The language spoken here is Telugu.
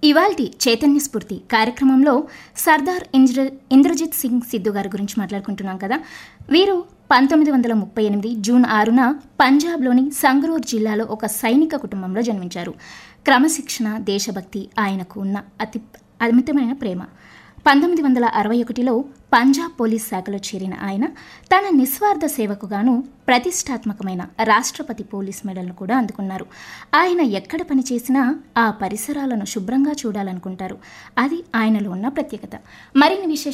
ఇవాల్టి చైతన్య స్ఫూర్తి కార్యక్రమంలో సర్దార్ ఇంద్రజిత్ సింగ్ సిద్ధు గారి గురించి మాట్లాడుకుంటున్నాం కదా. వీరు 1938 జూన్ 6న పంజాబ్లోని సంగ్రూర్ జిల్లాలో ఒక సైనిక కుటుంబంలో జన్మించారు. క్రమశిక్షణ, దేశభక్తి ఆయనకు ఉన్న అమితమైన ప్రేమ. 1961లో పంజాబ్ పోలీస్ శాఖలో చేరిన ఆయన తన నిస్వార్థ సేవకు గాను ప్రతిష్టాత్మకమైన రాష్ట్రపతి పోలీస్ మెడల్ను కూడా అందుకున్నారు. ఆయన ఎక్కడ పనిచేసినా ఆ పరిసరాలను శుభ్రంగా చూడాలనుకుంటారు. అది ఆయనలో ఉన్న ప్రత్యేకత. మరిన్ని విశేషాలు